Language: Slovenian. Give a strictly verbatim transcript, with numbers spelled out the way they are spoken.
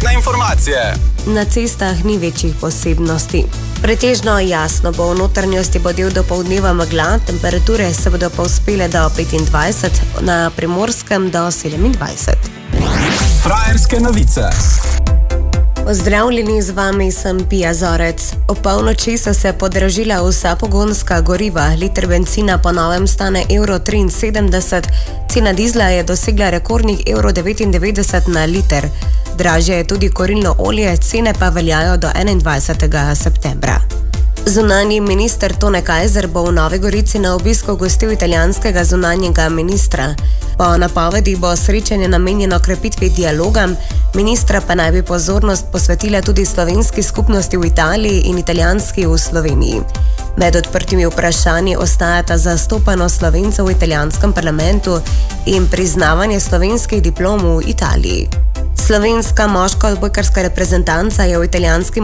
Prometne informacije. Na cestah ni večjih posebnosti. Pretežno jasno bo, v notranjosti bo del dopoldneva megla, temperature se bodo povzpele do petindvajset, na Primorskem do sedemindvajset. Frajerske novice. Pozdravljeni, z vami sem Pija Zorec. O polnoči so se podražila vsa pogonska goriva. Liter bencina po novem stane evro triinsedemdeset, cena dizla je dosegla rekordnih evro devetindevetdeset na liter. Dražje je tudi kurilno olje, cene pa veljajo do enaindvajsetega septembra. Zunanji minister Tone Kajzer bo v Novi Gorici na obisku gostil italijanskega zunanjega ministra. Po napovedi bo srečanje namenjeno krepitvi dialoga, ministra pa naj bi pozornost posvetila tudi slovenski skupnosti v Italiji in italijanski v Sloveniji. Med odprtimi vprašanji ostajata zastopanost Slovencev v italijanskem parlamentu in priznavanje slovenskih diplom v Italiji. Slovenska moška odbojkarska reprezentanca je v italijanski